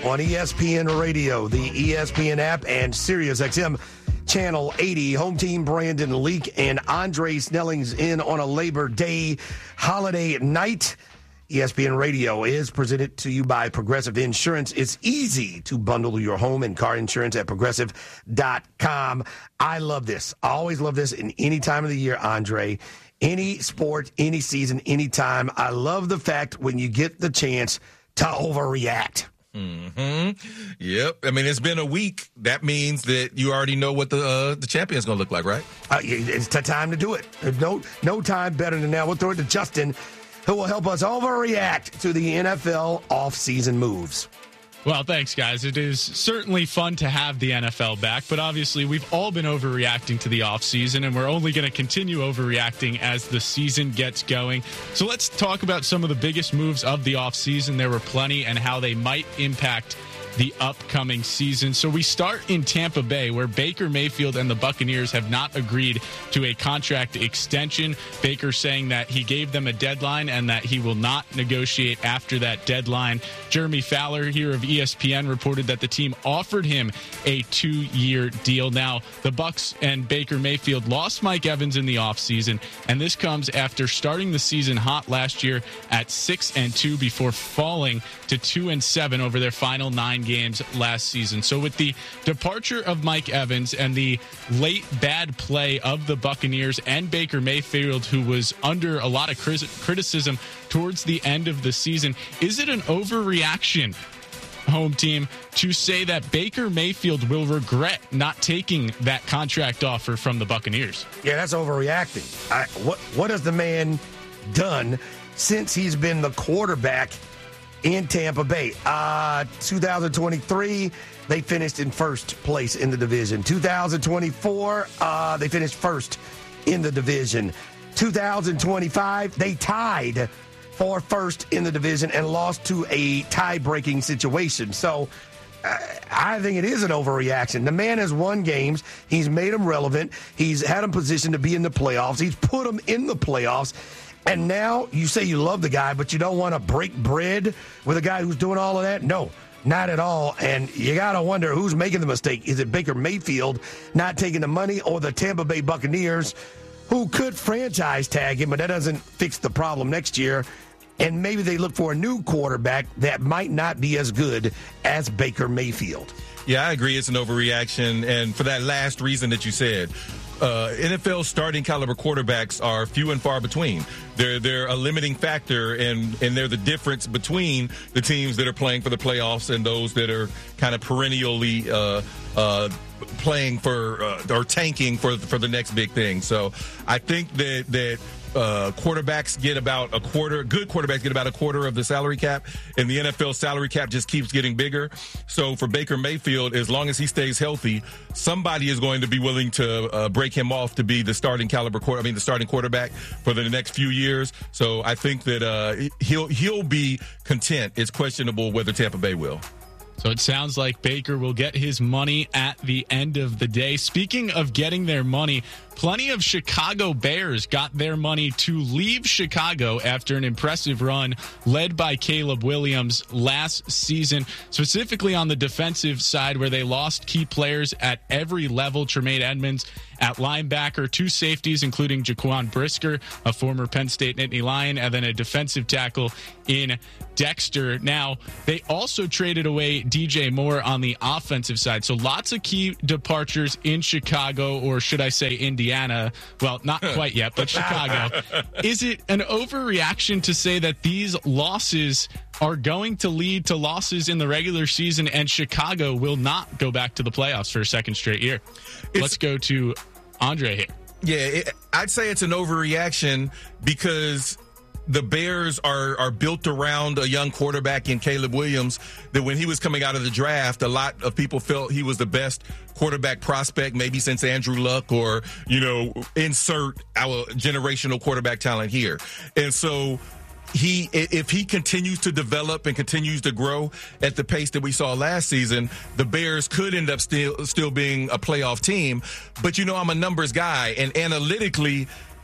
on ESPN Radio, the ESPN app, and SiriusXM Channel 80. Home team Brandon Leak and Andre Snelling's in on a Labor Day holiday night. ESPN Radio is presented to you by Progressive Insurance. It's easy to bundle your home and car insurance at Progressive.com. I love this. I always love this in any time of the year, Andre. Any sport, any season, any time. I love the fact when you get the chance to overreact. Mm-hmm. Yep. I mean, it's been a week. That means that you already know what the champion's going to look like, right? It's the time to do it. There's no time better than now. We'll throw it to Justin, who will help us overreact to the NFL offseason moves. Well, thanks, guys. It is certainly fun to have the NFL back, but obviously we've all been overreacting to the offseason, and we're only going to continue overreacting as the season gets going. So let's talk about some of the biggest moves of the offseason. There were plenty, and how they might impact the upcoming season. So we start in Tampa Bay, where Baker Mayfield and the Buccaneers have not agreed to a contract extension. Baker saying that he gave them a deadline and that he will not negotiate after that deadline. Jeremy Fowler here of ESPN reported that the team offered him a 2-year deal. Now, the Bucs and Baker Mayfield lost Mike Evans in the offseason, and this comes after starting the season hot last year at 6-2 before falling to 2-7 over their final 9 games last season. So with the departure of Mike Evans and the late bad play of the Buccaneers and Baker Mayfield, who was under a lot of criticism towards the end of the season, is it an overreaction, home team, to say that Baker Mayfield will regret not taking that contract offer from the Buccaneers? Yeah, that's overreacting. What has the man done since he's been the quarterback in Tampa Bay? 2023, they finished in first place in the division. 2024, they finished first in the division. 2025, they tied for first in the division and lost to a tie-breaking situation. So I think it is an overreaction. The man has won games. He's made them relevant. He's had them positioned to be in the playoffs. He's put them in the playoffs. And now you say you love the guy, but you don't want to break bread with a guy who's doing all of that? No, not at all. And you got to wonder who's making the mistake. Is it Baker Mayfield not taking the money, or the Tampa Bay Buccaneers, who could franchise tag him, but that doesn't fix the problem next year? And maybe they look for a new quarterback that might not be as good as Baker Mayfield. Yeah, I agree. It's an overreaction. And for that last reason that you said, NFL starting caliber quarterbacks are few and far between. They're a limiting factor, and they're the difference between the teams that are playing for the playoffs and those that are kind of perennially playing for or tanking for the next big thing. So I think that quarterbacks get about a quarter. Good quarterbacks get about a quarter of the salary cap, and the NFL salary cap just keeps getting bigger. So for Baker Mayfield, as long as he stays healthy, somebody is going to be willing to break him off to be the starting the starting quarterback for the next few years. So I think that he'll be content. It's questionable whether Tampa Bay will. So it sounds like Baker will get his money at the end of the day. Speaking of getting their money, plenty of Chicago Bears got their money to leave Chicago after an impressive run led by Caleb Williams last season, specifically on the defensive side, where they lost key players at every level. Tremaine Edmonds at linebacker, 2 safeties, including Jaquan Brisker, a former Penn State Nittany Lion, and then a defensive tackle in Dexter. Now, they also traded away DJ Moore on the offensive side. So lots of key departures in Chicago, or should I say Indiana? Well, not quite yet, but Chicago. Is it an overreaction to say that these losses are going to lead to losses in the regular season, and Chicago will not go back to the playoffs for a second straight year? Let's go to Andre here. Yeah, I'd say it's an overreaction because the Bears are built around a young quarterback in Caleb Williams that when he was coming out of the draft, a lot of people felt he was the best quarterback prospect maybe since Andrew Luck, or, insert our generational quarterback talent here. And so if he continues to develop and continues to grow at the pace that we saw last season, the Bears could end up still being a playoff team. But I'm a numbers guy, and analytically,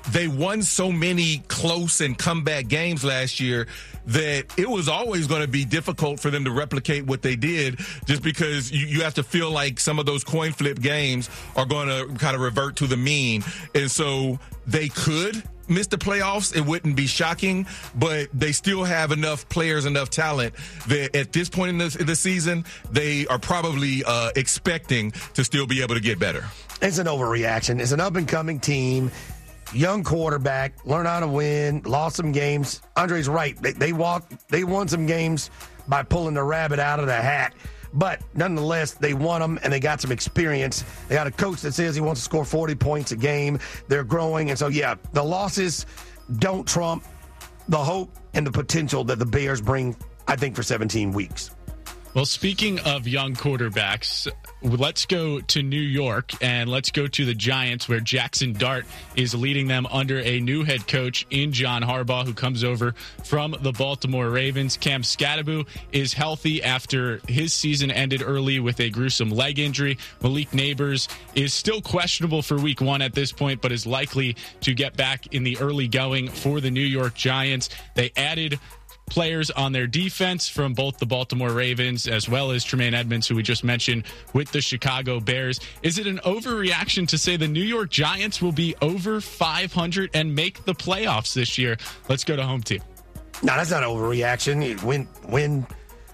they won so many close and comeback games last year that it was always going to be difficult for them to replicate what they did, just because you have to feel like some of those coin flip games are going to kind of revert to the mean. And so they could miss the playoffs. It wouldn't be shocking, but they still have enough players, enough talent that at this point in the season, they are probably expecting to still be able to get better. It's an overreaction. It's an up-and-coming team. Young quarterback, learn how to win, lost some games. Andre's right. They won some games by pulling the rabbit out of the hat. But nonetheless, they won them, and they got some experience. They got a coach that says he wants to score 40 points a game. They're growing. And so, yeah, the losses don't trump the hope and the potential that the Bears bring, I think, for 17 weeks. Well, speaking of young quarterbacks, let's go to New York and let's go to the Giants, where Jackson Dart is leading them under a new head coach in John Harbaugh, who comes over from the Baltimore Ravens. Cam Skattebo is healthy after his season ended early with a gruesome leg injury. Malik Neighbors is still questionable for week 1 at this point, but is likely to get back in the early going for the New York Giants. They added players on their defense from both the Baltimore Ravens as well as Tremaine Edmonds, who we just mentioned with the Chicago Bears. Is it an overreaction to say the New York Giants will be over 500 and make the playoffs this year? Let's go to home team. No, that's not overreaction. Win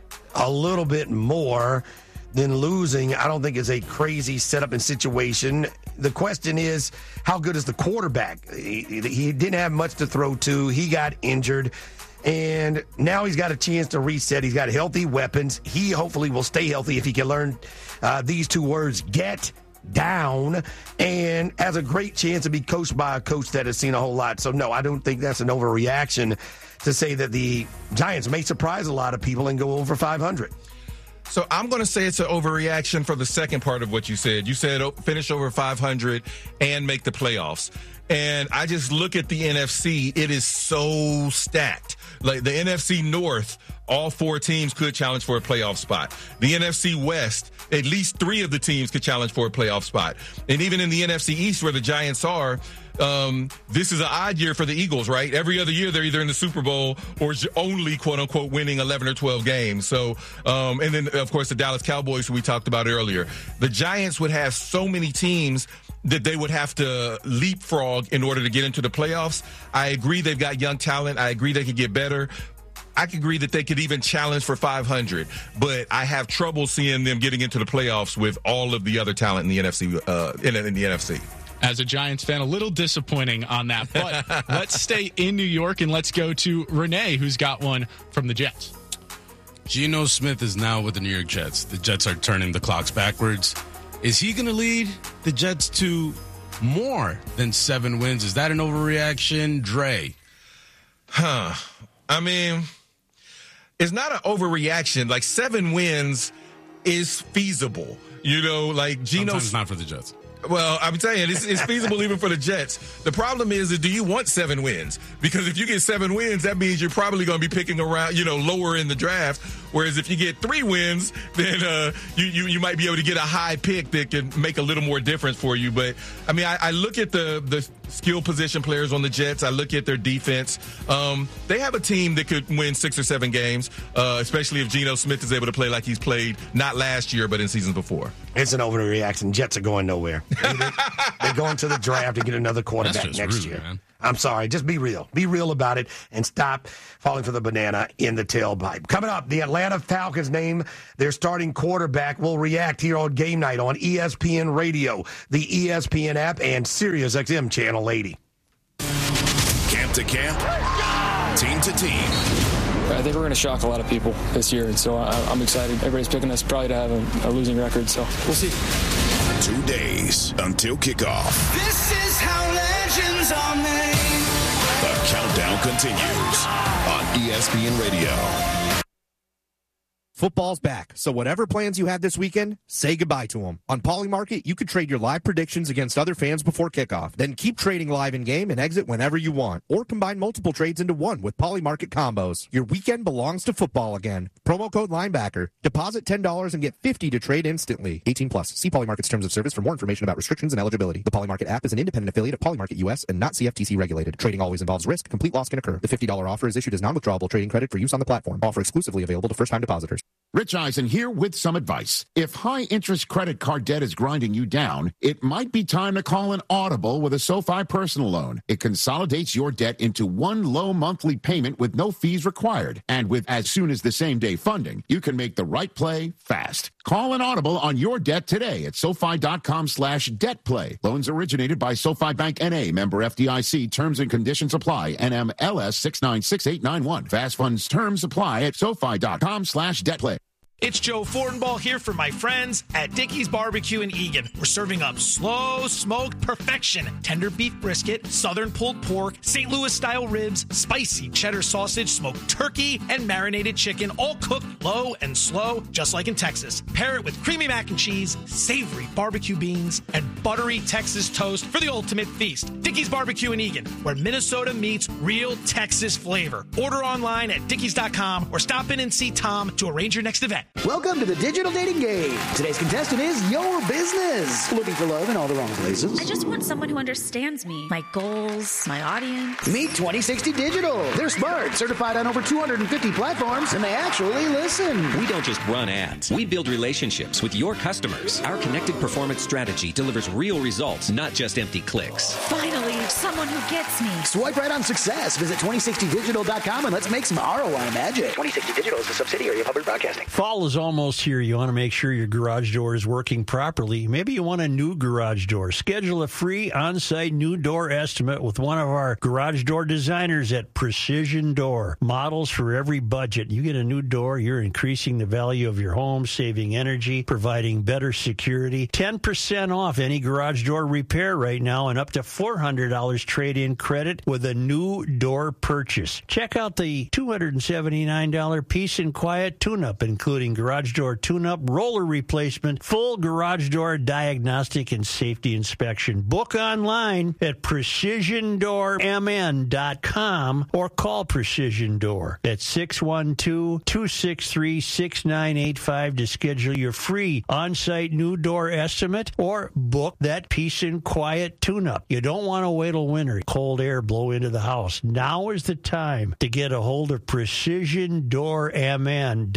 a little bit more than losing, I don't think is a crazy setup and situation. The question is, how good is the quarterback? He didn't have much to throw to. He got injured. And now he's got a chance to reset. He's got healthy weapons. He hopefully will stay healthy if he can learn these 2 words, get down, and has a great chance to be coached by a coach that has seen a whole lot. So, no, I don't think that's an overreaction to say that the Giants may surprise a lot of people and go over 500. So I'm going to say it's an overreaction for the second part of what you said. You said finish over 500 and make the playoffs. And I just look at the NFC. It is so stacked. Like the NFC North, all 4 teams could challenge for a playoff spot. The NFC West, at least 3 of the teams could challenge for a playoff spot. And even in the NFC East, where the Giants are, this is an odd year for the Eagles, right? Every other year, they're either in the Super Bowl or only, quote unquote, winning 11 or 12 games. So, and then, of course, the Dallas Cowboys, who we talked about earlier. The Giants would have so many teams that they would have to leapfrog in order to get into the playoffs. I agree they've got young talent. I agree they could get better. I could agree that they could even challenge for 500, but I have trouble seeing them getting into the playoffs with all of the other talent in the NFC. In the NFC. As a Giants fan, a little disappointing on that, but let's stay in New York and let's go to Renee, who's got one from the Jets. Geno Smith is now with the New York Jets. The Jets are turning the clocks backwards. Is he going to lead the Jets to more than 7 wins? Is that an overreaction, Dre? I mean, it's not an overreaction. Like 7 wins is feasible. You know, like Geno. Sometimes not for the Jets. Well, I'm saying it's feasible even for the Jets. The problem is do you want 7 wins? Because if you get 7 wins, that means you're probably going to be picking around, lower in the draft. Whereas if you get 3 wins, then you might be able to get a high pick that can make a little more difference for you. But, I mean, I look at the skill position players on the Jets. I look at their defense. They have a team that could win 6 or 7 games, especially if Geno Smith is able to play like he's played, not last year, but in seasons before. It's an overreaction. Jets are going nowhere. They're going to the draft to get another quarterback next year. Man. I'm sorry. Just be real. Be real about it and stop falling for the banana in the tailpipe. Coming up, the Atlanta Falcons name their starting quarterback. We'll react here on Game Night on ESPN Radio, the ESPN app, and SiriusXM Channel 80. Camp to camp, team to team. I think we're going to shock a lot of people this year, and so I'm excited. Everybody's picking us probably to have a losing record, so we'll see. 2 days until kickoff. This is how legends are made. The countdown continues on ESPN Radio. Football's back, so whatever plans you had this weekend, say goodbye to them. On Polymarket, you could trade your live predictions against other fans before kickoff. Then keep trading live in-game and exit whenever you want. Or combine multiple trades into one with Polymarket combos. Your weekend belongs to football again. Promo code Linebacker. Deposit $10 and get $50 to trade instantly. 18 plus. See Polymarket's terms of service for more information about restrictions and eligibility. The Polymarket app is an independent affiliate of Polymarket US and not CFTC regulated. Trading always involves risk. Complete loss can occur. The $50 offer is issued as non-withdrawable trading credit for use on the platform. Offer exclusively available to first-time depositors. Rich Eisen here with some advice. If high-interest credit card debt is grinding you down, it might be time to call an Audible with a SoFi personal loan. It consolidates your debt into one low monthly payment with no fees required. And with as soon as the same-day funding, you can make the right play fast. Call an Audible on your debt today at SoFi.com/debtplay. Loans originated by SoFi Bank N.A., member FDIC. Terms and conditions apply. NMLS 696891. Fast funds terms apply at SoFi.com/debtplay. It's Joe Fortenbaugh here for my friends at Dickey's Barbecue in Eagan. We're serving up slow smoked perfection, tender beef brisket, southern pulled pork, St. Louis style ribs, spicy cheddar sausage, smoked turkey, and marinated chicken, all cooked low and slow, just like in Texas. Pair it with creamy mac and cheese, savory barbecue beans, and buttery Texas toast for the ultimate feast. Dickey's Barbecue in Eagan, where Minnesota meets real Texas flavor. Order online at dickeys.com or stop in and see Tom to arrange your next event. Welcome to the Digital Dating Game. Today's contestant is your business. Looking for love in all the wrong places? I just want someone who understands me, my goals, my audience. Meet 2060 Digital. They're smart, certified on over 250 platforms, and they actually listen. We don't just run ads. We build relationships with your customers. Our connected performance strategy delivers real results, not just empty clicks. Finally, someone who gets me. Swipe right on success. Visit 2060digital.com and let's make some ROI magic. 2060 Digital is a subsidiary of Hubbard Broadcasting. Fall is almost here. You want to make sure your garage door is working properly. Maybe you want a new garage door. Schedule a free on-site new door estimate with one of our garage door designers at Precision Door. Models for every budget. You get a new door, you're increasing the value of your home, saving energy, providing better security. 10% off any garage door repair right now and up to $400 trade-in credit with a new door purchase. Check out the $279 Peace and Quiet tune-up, including garage door tune-up, roller replacement, full garage door diagnostic and safety inspection. Book online at precisiondoormn.com or call Precision Door at 612-263-6985 to schedule your free on-site new door estimate or book that Peace and Quiet tune-up. You don't want to wait till winter. Cold air blow into the house. Now is the time to get a hold of Precision Door MN.